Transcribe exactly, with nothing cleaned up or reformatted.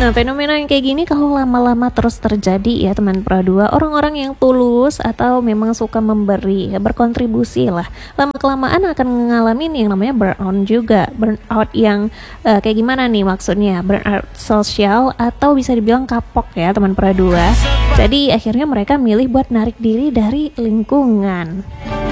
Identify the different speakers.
Speaker 1: Nah, fenomena yang kayak gini kalau lama-lama terus terjadi ya teman Pra dua, orang-orang yang tulus atau memang suka memberi, ya, berkontribusi lah, lama-kelamaan akan ngalamin yang namanya burnout juga. Burnout yang uh, kayak gimana nih maksudnya? Burnout sosial atau bisa dibilang kapok ya teman Pra dua. Jadi akhirnya mereka milih buat narik diri dari lingkungan.